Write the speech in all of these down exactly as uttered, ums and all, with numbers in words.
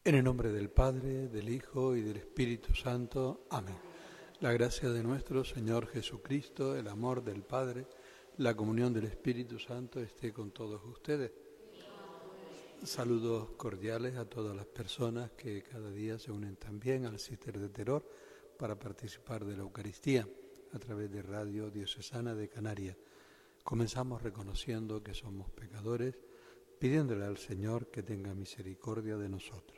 En el nombre del Padre, del Hijo y del Espíritu Santo. Amén. La gracia de nuestro Señor Jesucristo, el amor del Padre, la comunión del Espíritu Santo esté con todos ustedes. Saludos cordiales a todas las personas que cada día se unen también al Cister de Terror para participar de la Eucaristía a través de Radio Diocesana de Canarias. Comenzamos reconociendo que somos pecadores, pidiéndole al Señor que tenga misericordia de nosotros.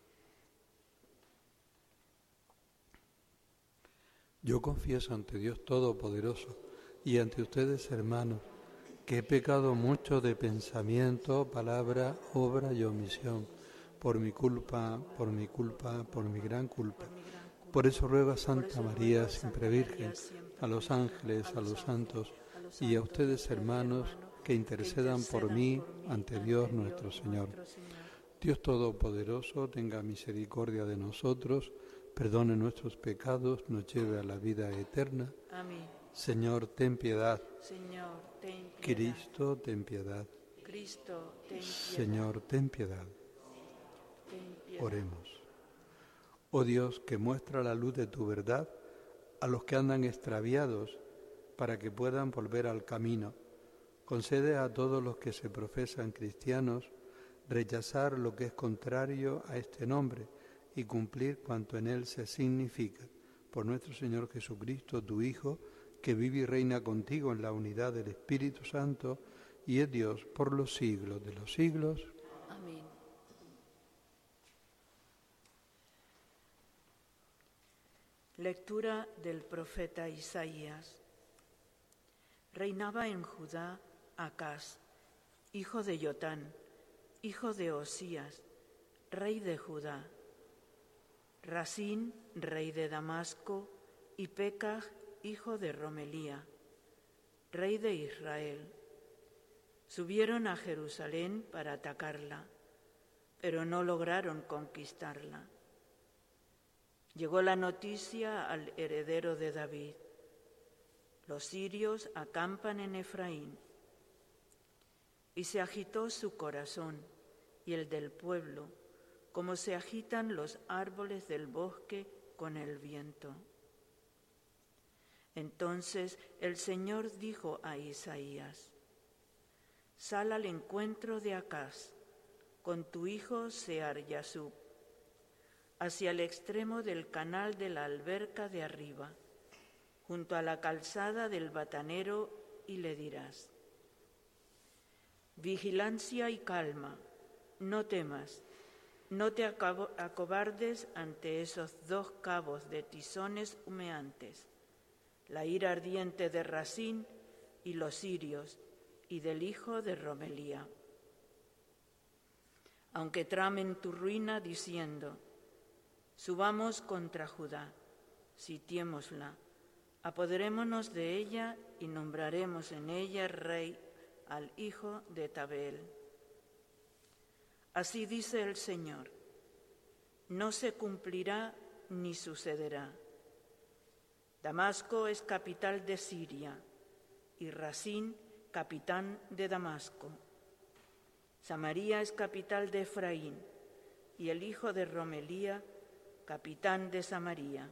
Yo confieso ante Dios Todopoderoso y ante ustedes, hermanos, que he pecado mucho de pensamiento, palabra, obra y omisión, por mi culpa, por mi culpa, por mi gran culpa. Por eso ruego a Santa María, siempre Virgen, a los ángeles, a los santos y a ustedes, hermanos, que intercedan por mí ante Dios nuestro Señor. Dios Todopoderoso, tenga misericordia de nosotros, perdone nuestros pecados, nos lleve a la vida eterna. Amén. Señor, ten piedad. Señor, ten piedad. Cristo, ten piedad. Cristo, ten piedad. Señor, ten piedad. Ten piedad. Oremos. Oh Dios, que muestra la luz de tu verdad a los que andan extraviados para que puedan volver al camino, concede a todos los que se profesan cristianos rechazar lo que es contrario a este nombre y cumplir cuanto en él se significa. Por nuestro Señor Jesucristo, tu Hijo, que vive y reina contigo en la unidad del Espíritu Santo y es Dios por los siglos de los siglos. Amén. Lectura del profeta Isaías. Reinaba en Judá Acaz, hijo de Jotán, hijo de Osías, rey de Judá. Rasín, rey de Damasco, y Pekah, hijo de Romelía, rey de Israel. Subieron a Jerusalén para atacarla, pero no lograron conquistarla. Llegó la noticia al heredero de David. Los sirios acampan en Efraín. Y se agitó su corazón y el del pueblo, como se agitan los árboles del bosque con el viento. Entonces el Señor dijo a Isaías: Sal al encuentro de Acaz, con tu hijo Sear-Yasub, hacia el extremo del canal de la alberca de arriba, junto a la calzada del batanero, y le dirás: Vigilancia y calma, no temas, no te acobardes ante esos dos cabos de tizones humeantes, la ira ardiente de Rasín y los sirios, y del hijo de Romelía. Aunque tramen tu ruina diciendo: subamos contra Judá, sitiémosla, apoderémonos de ella y nombraremos en ella rey al hijo de Tabeel. Así dice el Señor: no se cumplirá ni sucederá. Damasco es capital de Siria y Rasín capitán de Damasco. Samaria es capital de Efraín y el hijo de Romelía capitán de Samaria.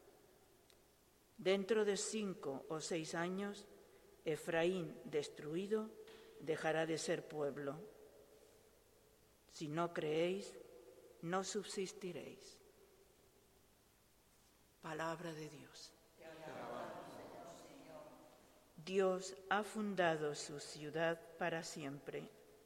Dentro de cinco o seis años, Efraín destruido dejará de ser pueblo. Si no creéis, no subsistiréis. Palabra de Dios. Dios ha fundado su ciudad para siempre.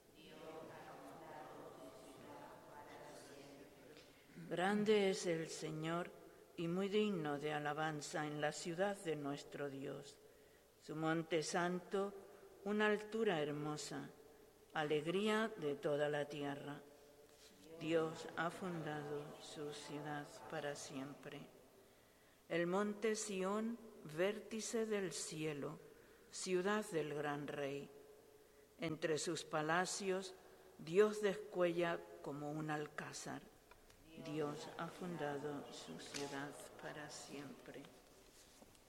Grande es el Señor y muy digno de alabanza en la ciudad de nuestro Dios. Su monte santo, una altura hermosa, alegría de toda la tierra. Dios ha fundado su ciudad para siempre. El monte Sión, vértice del cielo, ciudad del gran rey. Entre sus palacios, Dios descuella como un alcázar. Dios ha fundado su ciudad para siempre.